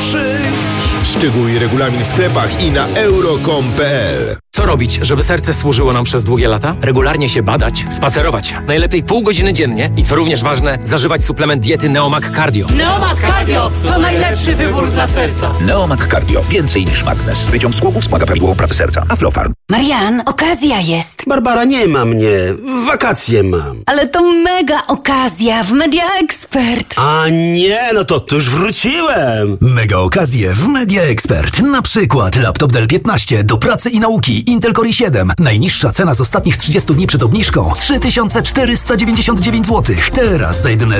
najlepszych. Szczegóły i regulamin w sklepach i na euro.com.pl. Co robić, żeby serce służyło nam przez długie lata? Regularnie się badać, spacerować. Najlepiej pół godziny dziennie i co również ważne, zażywać suplement diety Neomag Cardio. Neomag Cardio to najlepszy wybór dla serca. Neomag Cardio. Więcej niż magnez. Wyciąg z głowów wspomaga prawidłową pracę serca. Aflofarm. Marian, okazja jest. Barbara, nie ma mnie. Wakacje mam. Ale to mega okazja w Media Expert. A nie, no to już wróciłem. Mega okazje w Media Expert. Na przykład laptop Dell 15 do pracy i nauki. Intel Core i7. Najniższa cena z ostatnich 30 dni przed obniżką 3499 zł. Teraz za jedyne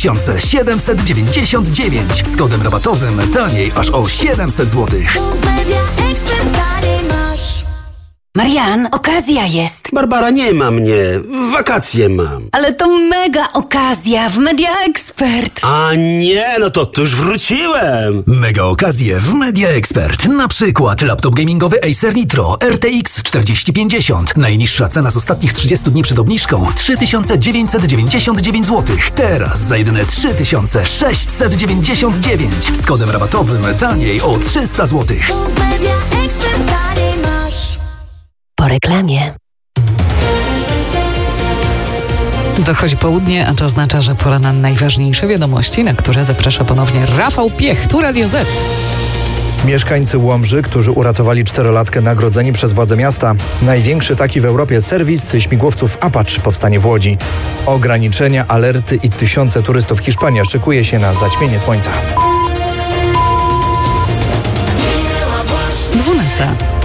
2799. Z kodem rabatowym taniej aż o 700 zł. Marian, okazja jest. Barbara, nie ma mnie. Wakacje mam. Ale to mega okazja w Media Expert. A nie, no to już wróciłem. Mega okazje w Media Expert. Na przykład laptop gamingowy Acer Nitro RTX 4050. Najniższa cena z ostatnich 30 dni przed obniżką 3999 zł. Teraz za jedyne 3699. Z kodem rabatowym taniej o 300 zł. Po reklamie. Dochodzi południe, a to oznacza, że pora na najważniejsze wiadomości, na które zaprasza ponownie Rafał Piech, tu Radio Z. Mieszkańcy Łomży, którzy uratowali 4-latkę, nagrodzeni przez władze miasta. Największy taki w Europie serwis śmigłowców Apache powstanie w Łodzi. Ograniczenia, alerty i tysiące turystów. Hiszpania szykuje się na zaćmienie słońca. 12.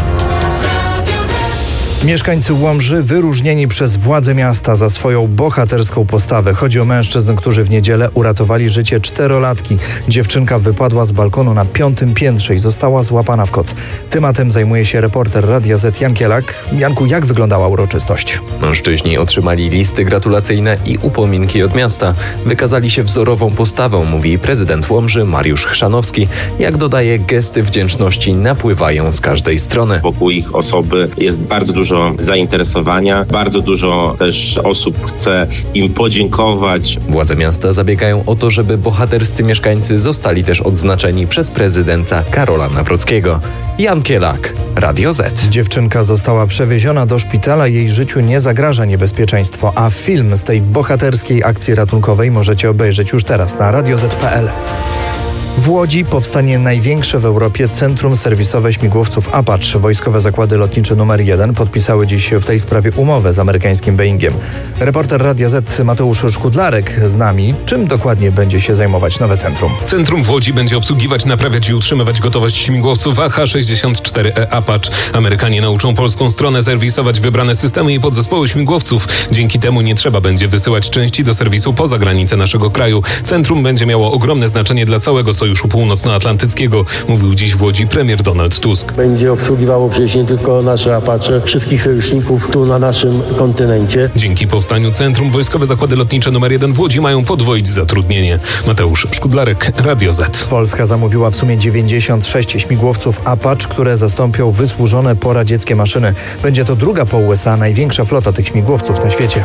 Mieszkańcy Łomży wyróżnieni przez władze miasta za swoją bohaterską postawę. Chodzi o mężczyzn, którzy w niedzielę uratowali życie 4-latki. Dziewczynka wypadła z balkonu na 5. piętrze i została złapana w koc. Tematem zajmuje się reporter Radia Z Jan Kielak. Janku, jak wyglądała uroczystość? Mężczyźni otrzymali listy gratulacyjne i upominki od miasta. Wykazali się wzorową postawą, mówi prezydent Łomży Mariusz Chrzanowski. Jak dodaje, gesty wdzięczności napływają z każdej strony. Wokół ich osoby jest bardzo dużo zainteresowania. Bardzo dużo też osób chce im podziękować. Władze miasta zabiegają o to, żeby bohaterscy mieszkańcy zostali też odznaczeni przez prezydenta Karola Nawrockiego. Jan Kielak, Radio Z. Dziewczynka została przewieziona do szpitala, jej życiu nie zagraża niebezpieczeństwo, a film z tej bohaterskiej akcji ratunkowej możecie obejrzeć już teraz na radioz.pl. W Łodzi powstanie największe w Europie centrum serwisowe śmigłowców Apache. Wojskowe Zakłady Lotnicze nr 1 podpisały dziś w tej sprawie umowę z amerykańskim Boeingiem. Reporter Radia Z Mateusz Szkudlarek z nami. Czym dokładnie będzie się zajmować nowe centrum? Centrum w Łodzi będzie obsługiwać, naprawiać i utrzymywać gotowość śmigłowców AH-64E Apache. Amerykanie nauczą polską stronę serwisować wybrane systemy i podzespoły śmigłowców. Dzięki temu nie trzeba będzie wysyłać części do serwisu poza granice naszego kraju. Centrum będzie miało ogromne znaczenie dla całego Sojuszu Północnoatlantyckiego, mówił dziś w Łodzi premier Donald Tusk. Będzie obsługiwało przecież nie tylko nasze Apache, wszystkich sojuszników tu na naszym kontynencie. Dzięki powstaniu centrum Wojskowe Zakłady Lotnicze nr 1 w Łodzi mają podwoić zatrudnienie. Mateusz Szkudlarek, Radio Z. Polska zamówiła w sumie 96 śmigłowców Apache, które zastąpią wysłużone poradzieckie maszyny. Będzie to druga po USA największa flota tych śmigłowców na świecie.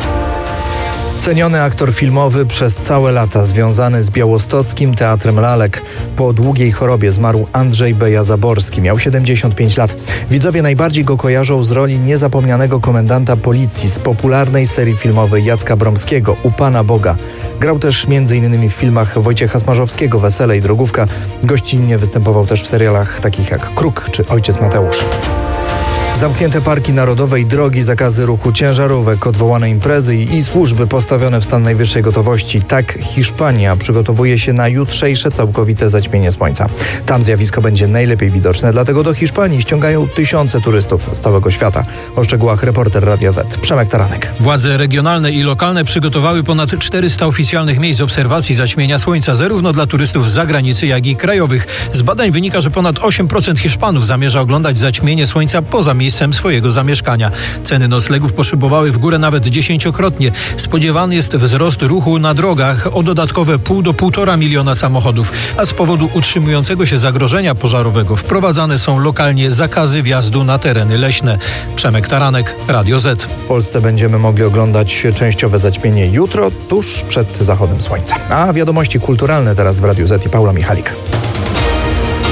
Ceniony aktor filmowy przez całe lata związany z białostockim Teatrem Lalek. Po długiej chorobie zmarł Andrzej Beja-Zaborski. Miał 75 lat. Widzowie najbardziej go kojarzą z roli niezapomnianego komendanta policji z popularnej serii filmowej Jacka Bromskiego U Pana Boga. Grał też m.in. w filmach Wojciecha Smarzowskiego Wesele i Drogówka. Gościnnie występował też w serialach takich jak Kruk czy Ojciec Mateusz. Zamknięte parki narodowe i drogi, zakazy ruchu ciężarówek, odwołane imprezy i służby postawione w stan najwyższej gotowości. Tak Hiszpania przygotowuje się na jutrzejsze całkowite zaćmienie słońca. Tam zjawisko będzie najlepiej widoczne, dlatego do Hiszpanii ściągają tysiące turystów z całego świata. O szczegółach reporter Radia Z Przemek Taranek. Władze regionalne i lokalne przygotowały ponad 400 oficjalnych miejsc obserwacji zaćmienia słońca, zarówno dla turystów z zagranicy, jak i krajowych. Z badań wynika, że ponad 8% Hiszpanów zamierza oglądać zaćmienie słońca poza miejscem swojego zamieszkania. Ceny noclegów poszybowały w górę nawet 10-krotnie. Spodziewany jest wzrost ruchu na drogach o dodatkowe 0,5 do 1,5 miliona samochodów, a z powodu utrzymującego się zagrożenia pożarowego wprowadzane są lokalnie zakazy wjazdu na tereny leśne. Przemek Taranek, Radio Z. W Polsce będziemy mogli oglądać częściowe zaćmienie jutro, tuż przed zachodem słońca. A wiadomości kulturalne teraz w Radiu Z i Paula Michalik.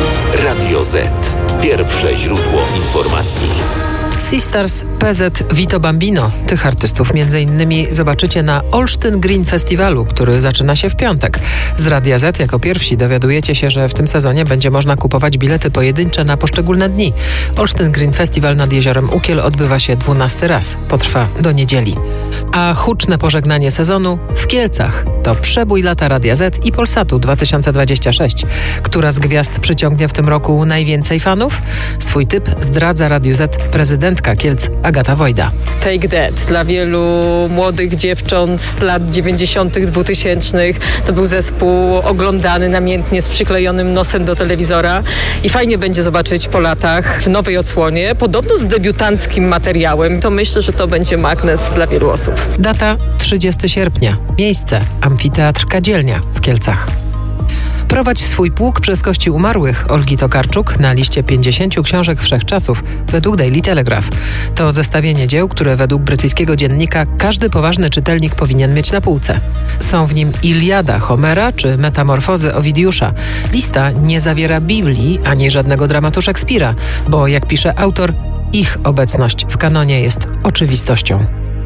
Radio Z. Pierwsze źródło informacji. Sisters, PZ, Vito Bambino. Tych artystów m.in. zobaczycie na Olsztyn Green Festiwalu, który zaczyna się w piątek. Z Radia Z jako pierwsi dowiadujecie się, że w tym sezonie będzie można kupować bilety pojedyncze na poszczególne dni. Olsztyn Green Festival nad Jeziorem Ukiel odbywa się 12 raz. Potrwa do niedzieli. A huczne pożegnanie sezonu w Kielcach. To przebój lata Radia Z i Polsatu 2026. Która z gwiazd przyciągnie w tym roku najwięcej fanów? Swój typ zdradza Radiu Z prezydentka Kielc Agata Wojda. Take That dla wielu młodych dziewcząt z lat 90., 2000. To był zespół oglądany namiętnie z przyklejonym nosem do telewizora i fajnie będzie zobaczyć po latach w nowej odsłonie, podobno z debiutanckim materiałem. To myślę, że to będzie magnes dla wielu osób. Data 30 sierpnia. Miejsce Amfiteatr Kadzielnia w Kielcach. Prowadź swój pług przez kości umarłych Olgi Tokarczuk na liście 50 książek wszechczasów według Daily Telegraph. To zestawienie dzieł, które według brytyjskiego dziennika każdy poważny czytelnik powinien mieć na półce. Są w nim Iliada Homera czy Metamorfozy Owidiusza. Lista nie zawiera Biblii ani żadnego dramatu Szekspira, bo jak pisze autor, ich obecność w kanonie jest oczywistością.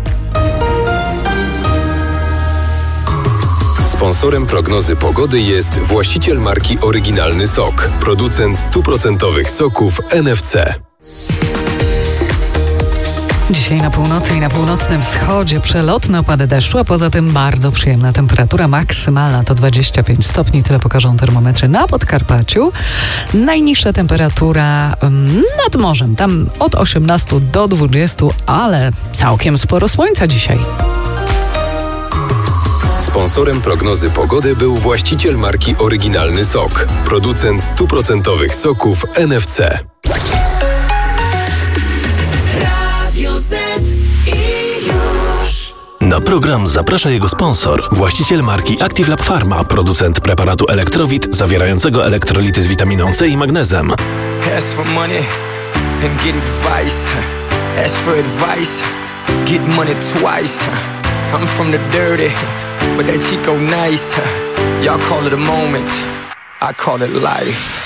Sponsorem prognozy pogody jest właściciel marki Oryginalny Sok, producent 100% soków NFC. Dzisiaj na północy i na północnym wschodzie przelotne opady deszczu, a poza tym bardzo przyjemna temperatura maksymalna to 25 stopni, tyle pokażą termometry na Podkarpaciu. Najniższa temperatura nad morzem, tam od 18 do 20, ale całkiem sporo słońca dzisiaj. Sponsorem prognozy pogody był właściciel marki Oryginalny Sok, producent 100% soków NFC. Radio Z i już. Na program zaprasza jego sponsor, właściciel marki Active Lab Pharma, producent preparatu Elektrowit zawierającego elektrolity z witaminą C i magnezem. Ask for money and get advice. Ask for advice, get money twice. I'm from the dirty, but that Chico nice. Y'all call it a moment, I call it life.